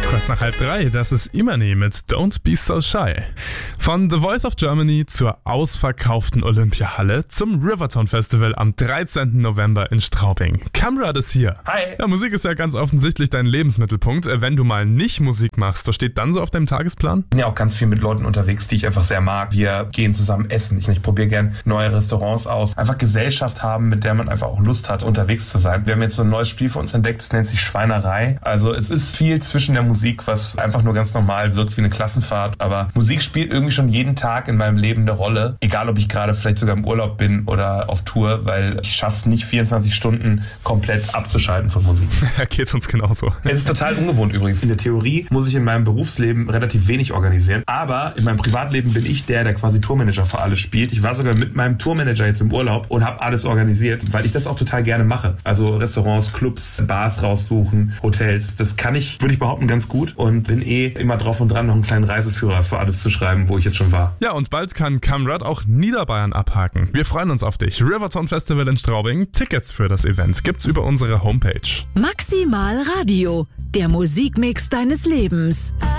Kurz nach 2:30, das ist Imani mit Don't Be So Shy. Von The Voice of Germany zur ausverkauften Olympiahalle zum Rivertown Festival am 13. November in Straubing. Kamrad ist hier. Hi. Ja, Musik ist ja ganz offensichtlich dein Lebensmittelpunkt. Wenn du mal nicht Musik machst, was steht dann so auf deinem Tagesplan? Ich bin ja auch ganz viel mit Leuten unterwegs, die ich einfach sehr mag. Wir gehen zusammen essen. Ich probiere gern neue Restaurants aus. Einfach Gesellschaft haben, mit der man einfach auch Lust hat, unterwegs zu sein. Wir haben jetzt so ein neues Spiel für uns entdeckt, das nennt sich Schweinerei. Also es ist viel zwischen der Musik, was einfach nur ganz normal wirkt wie eine Klassenfahrt. Aber Musik spielt irgendwie schon jeden Tag in meinem Leben eine Rolle. Egal, ob ich gerade vielleicht sogar im Urlaub bin oder auf Tour, weil ich schaff's nicht 24 Stunden komplett abzuschalten von Musik. Ja, geht's uns genauso. Es ist total ungewohnt übrigens. In der Theorie muss ich in meinem Berufsleben relativ wenig organisieren. Aber in meinem Privatleben bin ich der quasi Tourmanager für alles spielt. Ich war sogar mit meinem Tourmanager jetzt im Urlaub und habe alles organisiert, weil ich das auch total gerne mache. Also Restaurants, Clubs, Bars raussuchen, Hotels. Das kann ich, würde ich behaupten, ganz gut und bin immer drauf und dran, noch einen kleinen Reiseführer für alles zu schreiben, wo ich jetzt schon war. Ja, und bald kann Kamrad auch Niederbayern abhaken. Wir freuen uns auf dich. Rivertown Festival in Straubing. Tickets für das Event gibt's über unsere Homepage. Maximal Radio, der Musikmix deines Lebens.